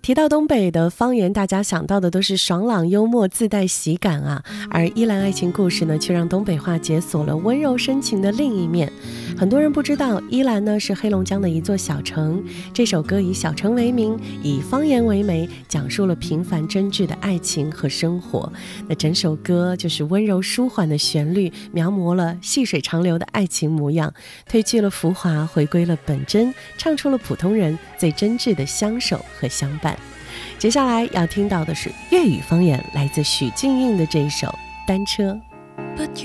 提到东北的方言，大家想到的都是爽朗幽默自带喜感啊，而依兰爱情故事呢，却让东北话解锁了温柔深情的另一面。很多人不知道，依兰呢是黑龙江的一座小城，这首歌以小城为名，以方言为媒，讲述了平凡真挚的爱情和生活。那整首歌就是温柔舒缓的旋律，描摹了细水长流的爱情模样，褪去了浮华，回归了本真，唱出了普通人最真挚的相守和相伴。接下来要听到的是粤语方言，来自许静韵的这一首《单车》。